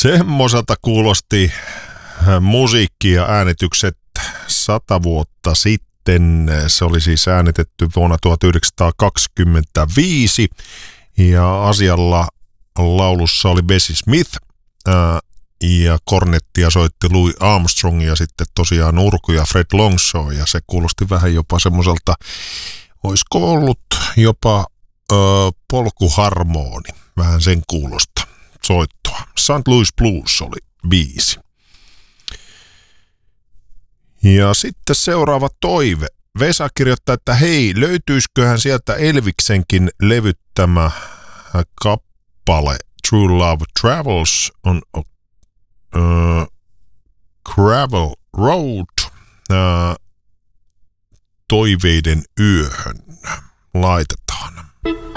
Semmoiselta kuulosti musiikki ja äänitykset 100 vuotta sitten. Se oli siis äänitetty vuonna 1925 ja asialla laulussa oli Bessie Smith ja kornettia soitti Louis Armstrong ja sitten tosiaan urku ja Fred Longshaw ja se kuulosti vähän jopa semmoiselta, olisiko ollut jopa polkuharmoni, vähän sen kuulosta soittoa. St. Louis Blues oli biisi. Ja sitten seuraava toive. Vesa kirjoittaa, että hei, löytyisiköhän sieltä Elviksenkin levyttämä kappale True Love Travels on Gravel Road toiveiden yöhön. Laitetaan.